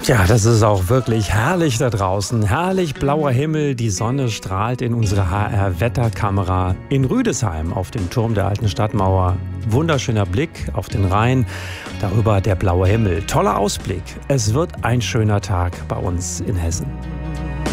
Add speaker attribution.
Speaker 1: Ja, das ist auch wirklich herrlich da draußen. Herrlich blauer Himmel, die Sonne strahlt in unsere HR-Wetterkamera in Rüdesheim auf dem Turm der alten Stadtmauer. Wunderschöner Blick auf den Rhein, darüber der blaue Himmel. Toller Ausblick. Es wird ein schöner Tag bei uns in Hessen.